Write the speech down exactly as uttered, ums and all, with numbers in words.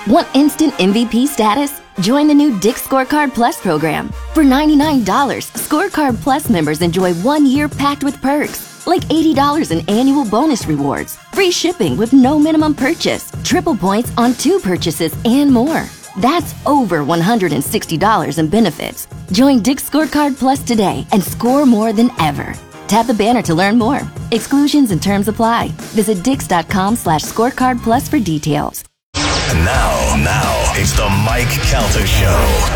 Want instant M V P status? Join the new Dick's Scorecard Plus program. For ninety-nine dollars, Scorecard Plus members enjoy one year packed with perks, like eighty dollars in annual bonus rewards, free shipping with no minimum purchase, triple points on two purchases, and more. That's over one hundred sixty dollars in benefits. Join Dick's Scorecard Plus today and score more than ever. Tap the banner to learn more. Exclusions and terms apply. Visit dix.com slash scorecard plus for details. Now, now, it's the Mike Calta Show.